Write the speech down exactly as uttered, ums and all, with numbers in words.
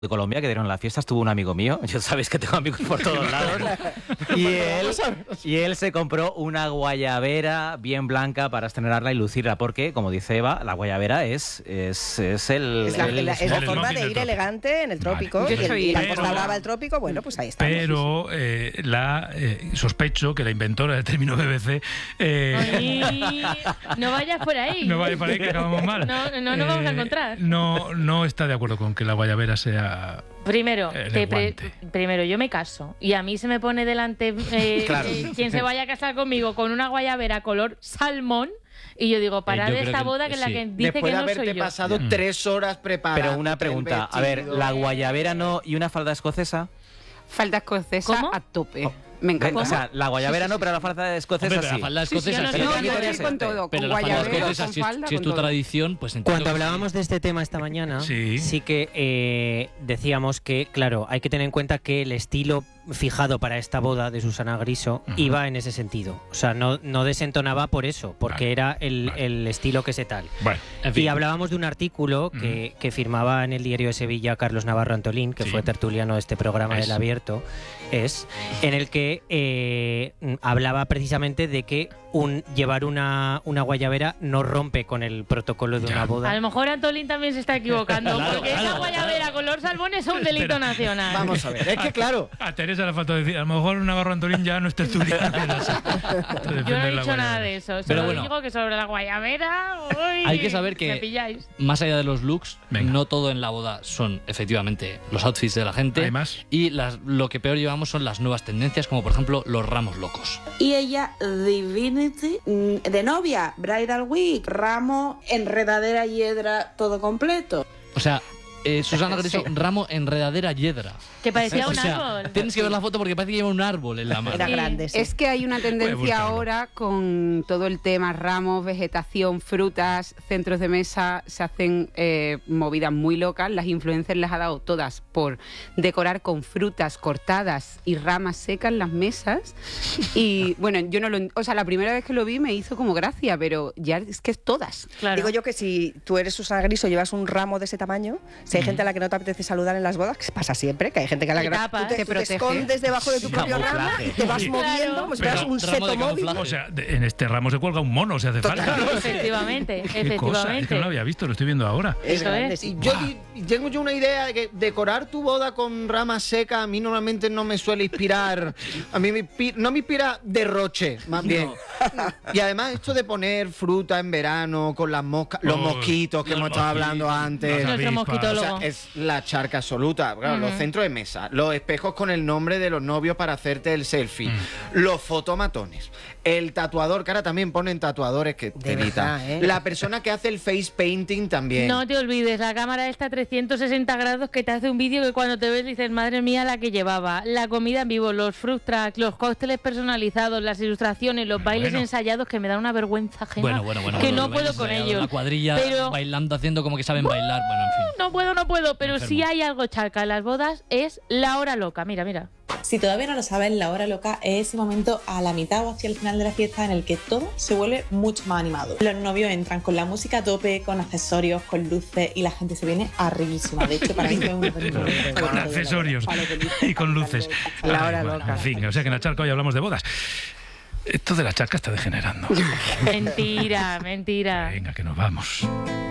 de Colombia que dieron la fiesta estuvo un amigo mío. Ya sabéis que tengo amigos por todos lados. y, él, y él se compró una guayabera bien blanca para estrenarla y lucirla, porque, como dice Eva, la guayabera es, es, es el... Es la, el, la, es la el forma de ir elegante en el trópico. Vale. Y, el, y la Costa Brava del trópico, bueno, pues ahí está. Pero eh, la eh, sospecho que la inventora del término B B C... Eh, Ay, no vayas por ahí. No vayas por ahí, que acabamos mal. No, no, no eh, vamos a encontrar. No, no está de acuerdo con que la guayabera sea... Primero, te pre primero, yo me caso y a mí se me pone delante eh, claro. eh, quien se vaya a casar conmigo con una guayabera color salmón y yo digo, parad eh, de esta que, boda que es sí. la que dice Después que no de soy yo. haberte pasado mm. tres horas preparando. Pero una pregunta, a ver, la guayabera no y una falda escocesa. Falda escocesa ¿Cómo? a tope. Oh. Me encanta. O sea, la guayabera no, pero la falda escocesa Hombre, sí. La falda escocesa sí, sí, no, no, yo estoy con todo. Pero con la falda escocesa, si, es, si es tu todo. tradición, pues Cuando hablábamos de este tema esta mañana, sí, sí que eh, decíamos que, claro, hay que tener en cuenta que el estilo fijado para esta boda de Susana Griso uh-huh. iba en ese sentido. O sea, no, no desentonaba por eso, porque vale. era el, vale. el estilo que se tal. Bueno, en fin. Y hablábamos de un artículo que, uh-huh. que firmaba en el Diario de Sevilla Carlos Navarro Antolín, que sí. fue tertuliano de este programa es. del Abierto, es en el que eh, hablaba precisamente de que un, llevar una, una guayabera no rompe con el protocolo de ya. una boda. A lo mejor Antolín también se está equivocando, claro, porque claro, esa guayabera claro. color salmón es un delito Pero, nacional. Vamos a ver, es que claro... A Teresa le faltó decir, a lo mejor Navarro Antolín ya no está estudiando. Yo no he dicho nada de eso, solo Pero bueno, digo que sobre la guayabera... Uy, hay que saber que, más allá de los looks, Venga. no todo en la boda son efectivamente los outfits de la gente. ¿Hay más? Y las, lo que peor llevamos son las nuevas tendencias, como por ejemplo los ramos locos. Y ella, Divinity, de novia, Bridal Week, ramo, enredadera, hiedra, todo completo. O sea... Eh, Susana Griso, ramo enredadera yedra. Que parecía un o sea, árbol. Tienes que ver la foto porque parece que lleva un árbol en la mano. Era grande, sí. Es que hay una tendencia ahora con todo el tema ramos, vegetación, frutas, centros de mesa, se hacen eh, movidas muy locas. Las influencers las ha dado todas por decorar con frutas cortadas y ramas secas las mesas. Y bueno, yo no lo... O sea, la primera vez que lo vi me hizo como gracia, pero ya es que es todas. Claro. Digo yo que si tú eres Susana Griso y llevas un ramo de ese tamaño... Si hay gente a la que no te apetece saludar en las bodas, que pasa siempre, que hay gente que a la que no, tú te, tú te escondes debajo de tu propio ramo, te vas moviendo como si fueras un seto móvil. O sea, en este ramo se cuelga un mono, si hace falta. Efectivamente, efectivamente. Cosa, es que no lo había visto, lo estoy viendo ahora. Es grande. Y yo y tengo yo una idea de que decorar tu boda con ramas secas a mí normalmente no me suele inspirar. A mí me inspira, no me inspira derroche, más bien. No. Y además esto de poner fruta en verano con las moscas, los oh, mosquitos que hemos estado hablando antes. Nuestro mosquitólogo. O sea, es la charca absoluta. Claro, uh-huh. Los centros de mesa, los espejos con el nombre de los novios para hacerte el selfie, uh-huh. los fotomatones, el tatuador, que ahora también ponen tatuadores que te evitan. ¿Eh? La persona que hace el face painting también. No te olvides, la cámara esta trescientos sesenta grados que te hace un vídeo que cuando te ves dices, madre mía, la que llevaba. La comida en vivo, los fruit tracks, los cócteles personalizados, las ilustraciones, los bailes bueno. ensayados que me dan una vergüenza ajena. Bueno, bueno, bueno. Que bueno, no puedo con ellos. La cuadrilla pero... bailando, haciendo como que saben bailar. Bueno, en fin. No puedo, no puedo, pero Enfermo. Si hay algo charca en las bodas es la hora loca. Mira, mira. Si todavía no lo sabes, la hora loca es ese momento a la mitad o hacia el final de la fiesta en el que todo se vuelve mucho más animado. Los novios entran con la música a tope, con accesorios, con luces y la gente se viene arribísima. De hecho, para mí fue un con accesorios y con luces. La hora loca. En fin, o sea que en la charca hoy hablamos de bodas. Esto de la charca está degenerando. Mentira, mentira. Venga, que nos vamos.